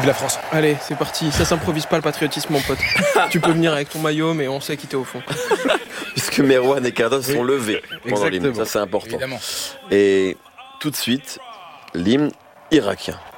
Vive la France. Allez, c'est parti. Ça s'improvise pas le patriotisme, mon pote. Tu peux venir avec ton maillot, mais on sait qui t'es au fond. Puisque Merwan et Cardos sont levés pendant l'hymne. Ça, c'est important. Évidemment. Et tout de suite, l'hymne irakien.